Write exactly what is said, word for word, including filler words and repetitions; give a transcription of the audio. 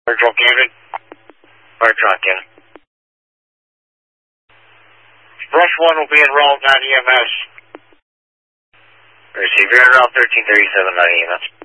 Fire truck unit. Fire truck unit. Brush one will be en route, not E M S. Receive, you're en route thirteen thirty-seven, not E M S.